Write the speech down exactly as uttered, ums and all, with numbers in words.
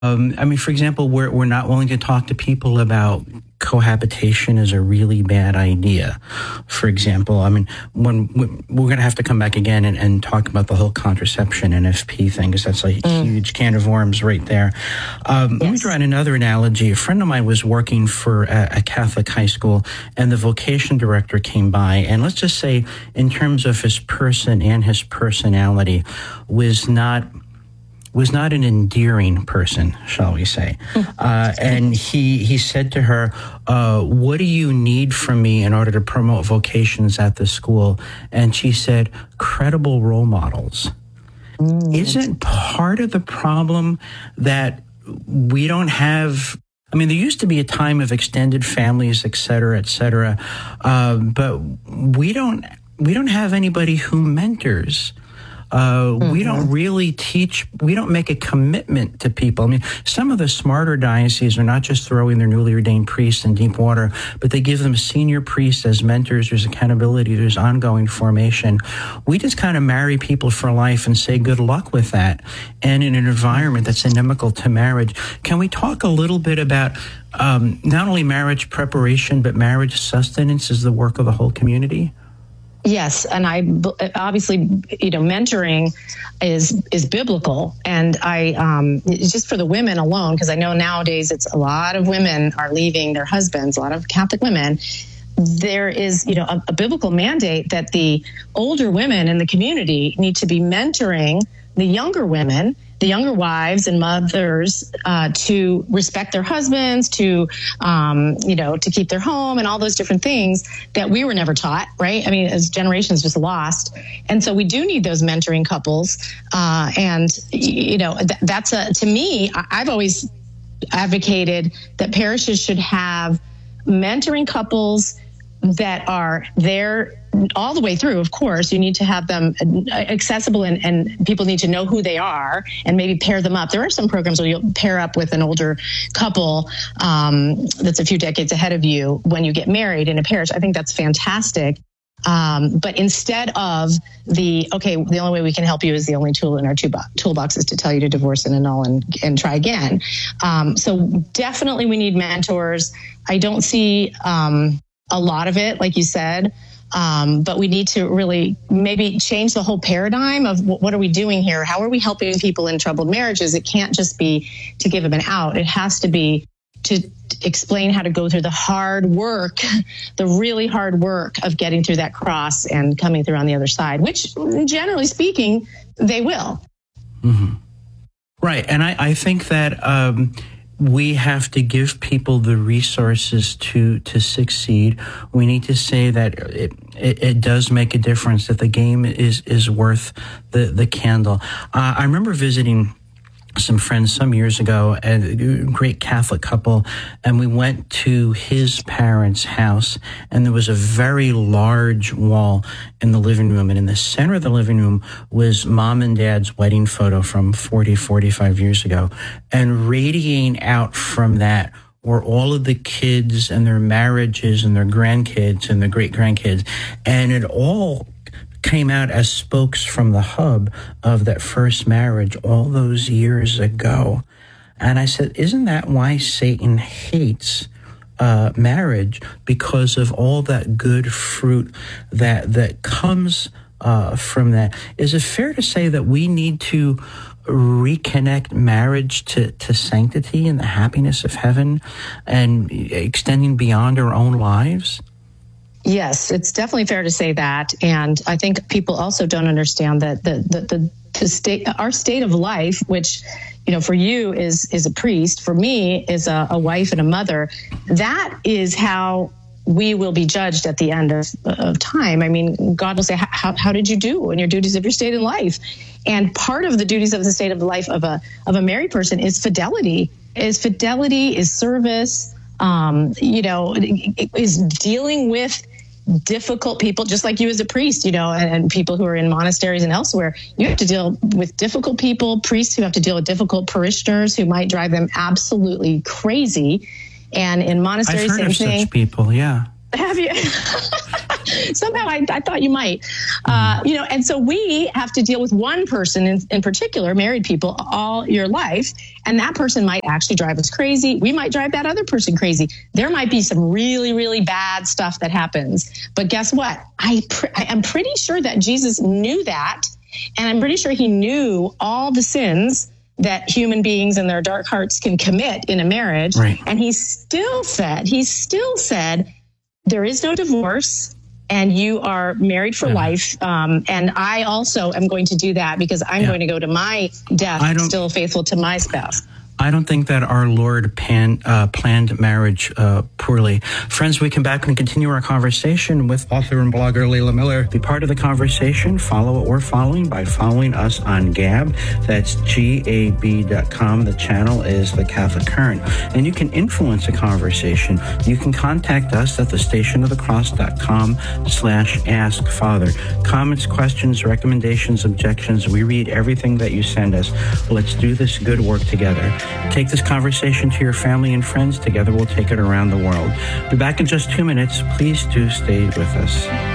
Um, I mean, for example, we're we're not willing to talk to people about cohabitation is a really bad idea. For example, I mean, when we're going to have to come back again and, and talk about the whole contraception and N F P thing, because that's a mm. huge can of worms right there. Um, yes. Let me draw in another analogy. A friend of mine was working for a, a Catholic high school, and the vocation director came by, and let's just say, in terms of his person and his personality, was not was not an endearing person, shall we say. Uh, and he he said to her, uh, what do you need from me in order to promote vocations at the school? And she said, credible role models. Mm. Isn't part of the problem that we don't have... I mean, there used to be a time of extended families, et cetera, et cetera, uh, but we don't we don't have anybody who mentors. Uh, mm-hmm. We don't really teach, we don't make a commitment to people. I mean, some of the smarter dioceses are not just throwing their newly ordained priests in deep water, but they give them senior priests as mentors. There's accountability, there's ongoing formation. We just kind of marry people for life and say good luck with that. And in an environment that's inimical to marriage, can we talk a little bit about um, not only marriage preparation, but marriage sustenance is the work of the whole community? Yes, and I obviously, you know, mentoring is is biblical, and I um, just for the women alone, because I know nowadays it's a lot of women are leaving their husbands, a lot of Catholic women. There is, you know, a, a biblical mandate that the older women in the community need to be mentoring the younger women, the younger wives and mothers, uh, to respect their husbands, to, um, you know, to keep their home and all those different things that we were never taught, right? I mean, as generations just lost. And so we do need those mentoring couples. Uh, and, you know, th- that's a, to me, I- I've always advocated that parishes should have mentoring couples that are there all the way through. Of course, you need to have them accessible, and, and people need to know who they are and maybe pair them up. There are some programs where you'll pair up with an older couple um, that's a few decades ahead of you when you get married in a parish. I think that's fantastic. Um, but instead of the, okay, the only way we can help you is the only tool in our toolbox is to tell you to divorce and annul and, and try again. Um, so definitely we need mentors. I don't see um, a lot of it, like you said. Um, but we need to really maybe change the whole paradigm of what, what are we doing here? How are we helping people in troubled marriages? It can't just be to give them an out. It has to be to explain how to go through the hard work, the really hard work of getting through that cross and coming through on the other side, which generally speaking, they will. Mm-hmm. Right. And I, I think that um, we have to give people the resources to to succeed. We need to say that it, it, it does make a difference, that the game is, is worth the, the candle. Uh, I remember visiting some friends some years ago, a great Catholic couple, and we went to his parents' house, and there was a very large wall in the living room, and in the center of the living room was mom and dad's wedding photo from forty, forty-five years ago, and radiating out from that were all of the kids and their marriages and their grandkids and their great-grandkids, and it all came out as spokes from the hub of that first marriage all those years ago. And I said, isn't that why Satan hates uh, marriage? Because of all that good fruit that that comes uh, from that. Is it fair to say that we need to reconnect marriage to, to sanctity and the happiness of heaven and extending beyond our own lives? Yes, it's definitely fair to say that. And I think people also don't understand that the the the, the state, our state of life, which, you know, for you is is a priest, for me is a, a wife and a mother, that is how we will be judged at the end of, of time. I mean, God will say, how, how did you do in your duties of your state in life? And part of the duties of the state of the life of a of a married person is fidelity, is fidelity, is service, um, you know, is dealing with difficult people, just like you as a priest, you know, and, and people who are in monasteries and elsewhere. You have to deal with difficult people, priests who have to deal with difficult parishioners who might drive them absolutely crazy. And in monasteries, I've heard same of thing. Such people, yeah. Have you? Somehow I, I thought you might. Uh, you know, and so we have to deal with one person in, in particular, married people, all your life. And that person might actually drive us crazy. We might drive that other person crazy. There might be some really, really bad stuff that happens. But guess what? I pr- I am pretty sure that Jesus knew that. And I'm pretty sure he knew all the sins that human beings and their dark hearts can commit in a marriage. Right. And he still said, he still said, there is no divorce and you are married for yeah. life. Um, and I also am going to do that because I'm yeah. going to go to my death still faithful to my spouse. I don't think that our Lord pan, uh, planned marriage uh, poorly. Friends, we come back and continue our conversation with author and blogger Layla Miller. Be part of the conversation. Follow what we're following by following us on Gab. That's G A B dot com. The channel is The Catholic Current. And you can influence the conversation. You can contact us at the station of the cross dot com slash ask father. Comments, questions, recommendations, objections. We read everything that you send us. Let's do this good work together. Take this conversation to your family and friends. Together we'll take it around the world. Be back in just two minutes. Please do stay with us.